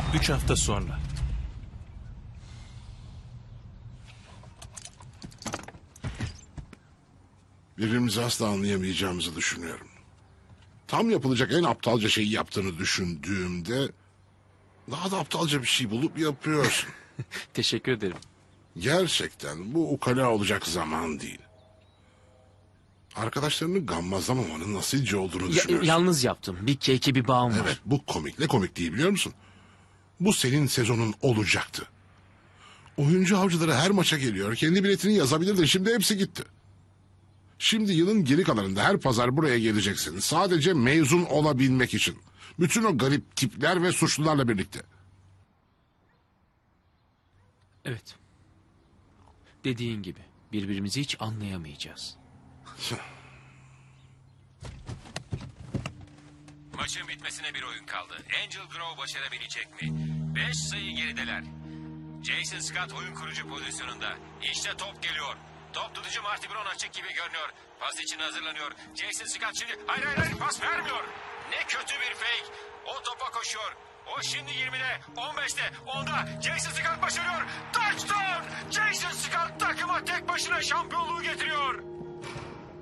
3 hafta sonra. Birbirimizi asla anlayamayacağımızı düşünüyorum. Tam yapılacak en aptalca şeyi yaptığını düşündüğümde... daha da aptalca bir şey bulup yapıyorsun. Teşekkür ederim. Gerçekten bu ukala olacak zaman değil. Arkadaşlarını gammazlamamanın nasılca olduğunu düşünüyorsun. Yalnız yaptım. Bir keyke bir bağım var. Evet, bu komik. Ne komik değil biliyor musun? Bu senin sezonun olacaktı. Oyuncu avcıları her maça geliyor. Kendi biletini yazabilirdin. Şimdi hepsi gitti. Şimdi yılın geri kalanında her pazar buraya geleceksin. Sadece mezun olabilmek için. Bütün o garip tipler ve suçlularla birlikte. Evet. Dediğin gibi birbirimizi hiç anlayamayacağız. Maçın bitmesine bir oyun kaldı. Angel Grove başarabilecek mi? 5 sayı gerideler. Jason Scott oyun kurucu pozisyonunda. İşte top geliyor. Top tutucu Marty Brown açık gibi görünüyor. Pas için hazırlanıyor. Jason Scott şimdi... Hayır pas vermiyor. Ne kötü bir fake. O topa koşuyor. O şimdi 20'de, 15'te, 10'da. Jason Scott başarıyor. Touchdown! Jason Scott takıma tek başına şampiyonluğu getiriyor.